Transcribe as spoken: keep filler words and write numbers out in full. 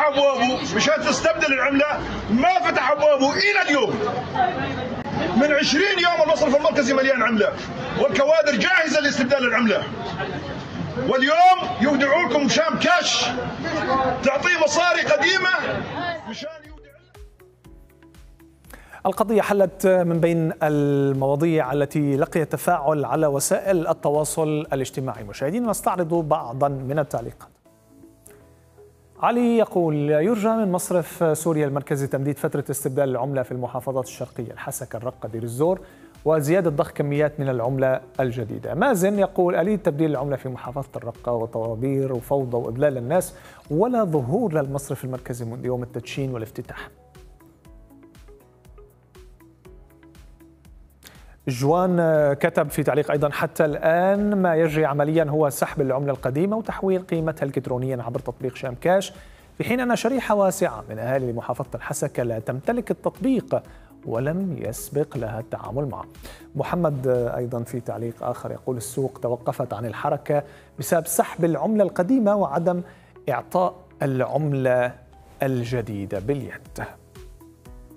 فتح ابوابه مشان تستبدل العمله، ما فتح ابوابه الى اليوم. من عشرين يوم المصرف المركزي مليان عمله والكوادر جاهزه لاستبدال العمله، واليوم يودعوا لكم مشان كاش تعطيه مصاري قديمه مشان يودع. القضية حلت من بين المواضيع التي لقيت تفاعل على وسائل التواصل الاجتماعي. مشاهدينا نستعرض بعضا من التعليقات. علي يقول: يرجى من مصرف سوريا المركزي تمديد فترة استبدال العملة في المحافظات الشرقية الحسكة، الرقة، دير الزور، وزيادة ضخ كميات من العملة الجديدة. مازن يقول: آلية تبديل العملة في محافظة الرقة وطوابير وفوضى وإضلال الناس، ولا ظهور للمصرف المركزي منذ يوم التدشين والافتتاح. جوان كتب في تعليق أيضا: حتى الآن ما يجري عمليا هو سحب العملة القديمة وتحويل قيمتها إلكترونيا عبر تطبيق شام كاش، في حين أن شريحة واسعة من أهالي محافظة الحسكة لا تمتلك التطبيق ولم يسبق لها التعامل معه. محمد أيضا في تعليق آخر يقول: السوق توقفت عن الحركة بسبب سحب العملة القديمة وعدم إعطاء العملة الجديدة باليد.